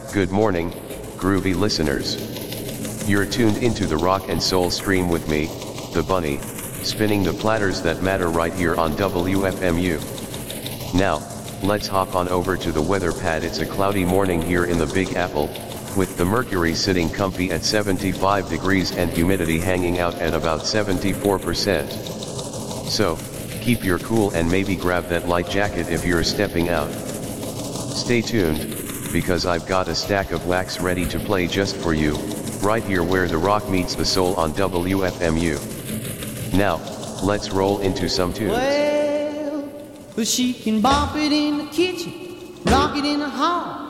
Good morning, groovy listeners. You're tuned into the rock and soul stream with me, the Bunny, spinning the platters that matter right here on WFMU. Now, let's hop on over to the weather pad. It's a cloudy morning here in the Big Apple, with the mercury sitting comfy at 75 degrees and humidity hanging out at about 74%. So, keep your cool and maybe grab that light jacket if you're stepping out. Stay tuned, because I've got a stack of wax ready to play just for you, right here where the rock meets the soul on WFMU. Now, let's roll into some tunes. Well, she can bop it in the kitchen, rock it in the hall,